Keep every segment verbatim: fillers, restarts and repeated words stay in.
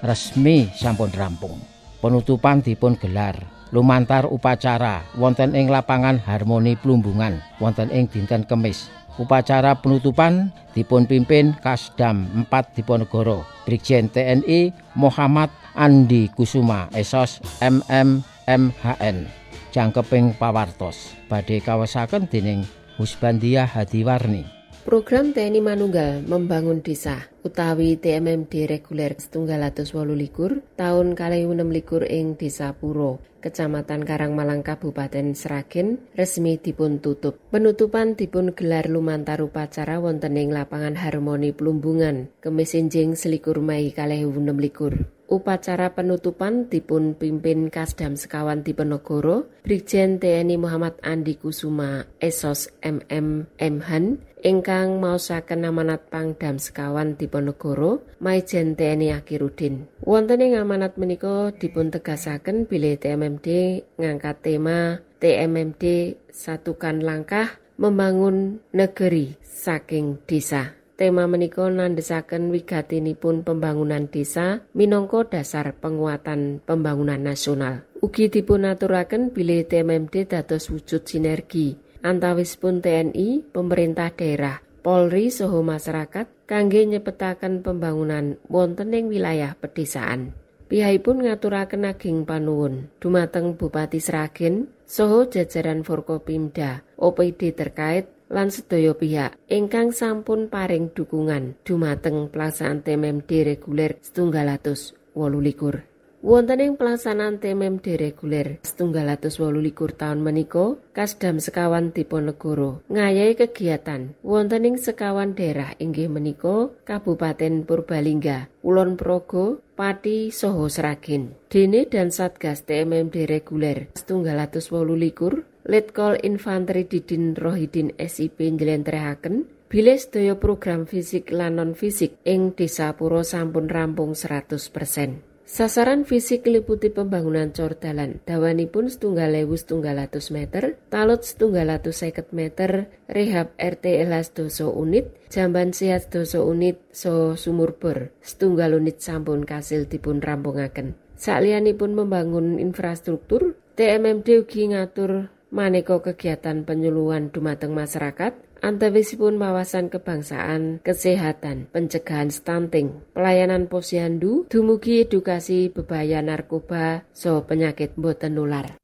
resmi sampun rampung. Penutupan dipun gelar lumantar upacara wonten ing lapangan Harmoni Plumbungan wonten ing dinten Kemis. Upacara penutupan dipun pimpin Kasdam empat Diponegoro Brigjen T N I Muhammad Andi Kusuma S O S M M M H N jangkeping pawartos badhe kawesaken dening Husbandia Hadiwarni. Program T N I Manunggal Membangun Desa utawi T M M D reguler setunggal atus wolu likur taun kalih enem likur ing Desa Puro, Kecamatan Karangmalang, Kabupaten Sragen resmi dipun tutup. Penutupan dipun gelar lumantar upacara wonten ing lapangan Harmoni Plumbungan, Kemis enjing selikur Mei kalih enem likur. Upacara penutupan dipun pimpin Kasdam sekawan Diponegoro Brigjen T N I Muhammad Andi Kusuma S O S M M M H N ingkang maosaken amanat Pangdam sekawan Diponegoro Maijen T N I Akhiruddin. Wonten ing amanat menika dipun tegasaken bilih T M M D ngangkat tema T M M D Satukan Langkah Membangun Negeri Saking Desa. Tema menika nandhesaken wigatinipun pembangunan desa minangka dasar penguatan pembangunan nasional. Ugi dipunaturaken bilih T M M D dados wujud sinergi antawisipun T N I, pemerintah daerah, Polri saha masyarakat kangge nyepetaken pembangunan wonten ing wilayah pedesaan. Piyahipun ngaturaken ageng panuwun dumateng Bupati Sragen saha jajaran Forkopimda, O P D terkait lan sedaya pihak ingkang sampun paring dukungan dumateng pelaksanaan T M M D reguler setunggal atus wolu likur. Wonten ing pelaksanaan T M M D reguler setunggal atus wolu likur taun menika, Kasdam sekawan Diponegoro ngayahi kegiatan wonten ing sekawan daerah inggih menika Kabupaten Purbalingga, Kulon Progo, Pati saha Sragen. Dene dan Satgas T M M D reguler setunggal atus wolu likur Letkol Infanteri Didin Rohidin S I P njlentrehaken bilih sedaya program fisik lan non fisik ing Desa Puro sampun rampung seratus persen. Sasaran fisik liputi pembangunan cor dalan dawanipun setunggal ewu setunggal atus meter, talut setunggal atus seket meter, rehab R T L sedasa unit, jamban sehat sedasa unit, so sumur bor setunggal unit sampun kasil dipun rampungaken. Sakliyanipun membangun infrastruktur, T M M D ugi ngatur maneka kegiatan penyuluhan dumateng masyarakat, antawisipun wawasan kebangsaan, kesehatan, pencegahan stunting, pelayanan posyandu, dumugi edukasi bebaya narkoba, so penyakit boten nular.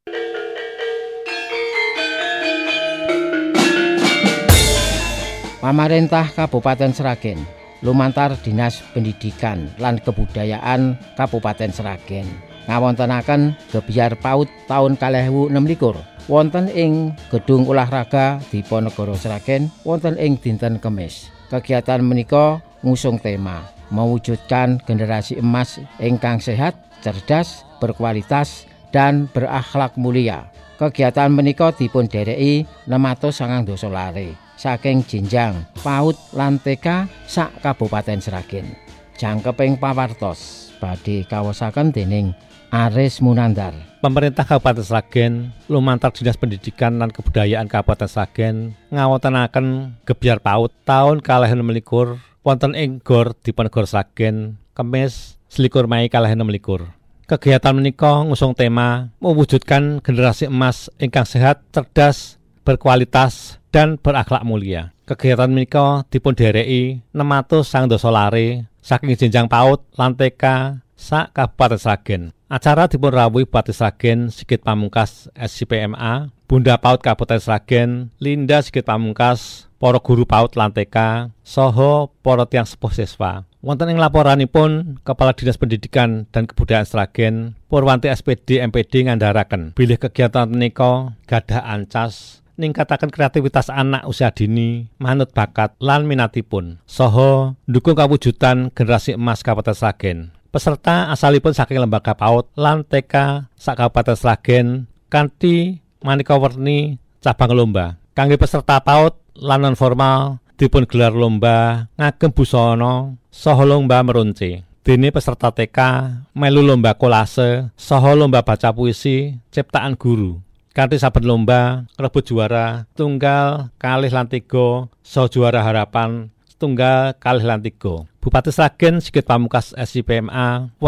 Pamarentah Kabupaten Sragen lumantar Dinas Pendidikan lan Kebudayaan Kabupaten Sragen ngawontenaken gebyar PAUD taun kalih ewu enem likur wonten ing Gedung Olahraga Diponegoro Sragen wonten ing dinten Kemis. Kegiatan menika ngusung tema mewujudkan generasi emas ingkang sehat, cerdas, berkualitas dan berakhlak mulia. Kegiatan menika dipun dereki enam atus sangang dasa lare saking jenjang PAUD lan T K sak Kabupaten Sragen. Jangkeping pawartos badhe kawosaken dening Aris Munandar. Pemerintah Kabupaten Sragen lumantar Dinas Pendidikan lan Kebudayaan Kabupaten Sragen ngawontenaken gebyar PAUD taun kalih enem likur wonten ing Gor Diponegoro Sragen Kemis selikur Mei kalih enem likur. Kegiatan menika ngusung tema mewujudkan generasi emas ingkang sehat, cerdas, berkualitas dan berakhlak mulia. Kegiatan menika dipun dereki enam atus sangang dasa lare saking jenjang PAUD lan T K sak Kabupaten Sragen. Acara dipun rawuhi Bupati Sragen Sigit Pamungkas S I P M A, Bunda PAUD Kabupaten Sragen Linda Sigit Pamungkas, para guru PAUD lan T K, saha para tiyang sepuh siswa. Wonten ing laporanipun Kepala Dinas Pendidikan dan Kebudayaan Sragen Purwanti S P D M P D ngandharaken bilih kegiatan menika gadhah ancas ningkataken kreativitas anak usia dini, manut bakat lan minatipun, saha ndukung kawujudan generasi emas Kabupaten Sragen. Peserta asalipun saking lembaga PAUD lan T K sak Kabupaten Sragen kanthi maneka werni cabang lomba. Kangge peserta PAUD lan non formal dipun gelar lomba ngagem busana saha lomba meronce. Dene peserta T K melu lomba kolase saha lomba baca puisi ciptaan guru. Kanthi saben lomba rebut juara tunggal, kalih lan tiga saha juara harapan tunggal kalih lan tiga. Bupati Sragen Sigit Pamungkas S I P M A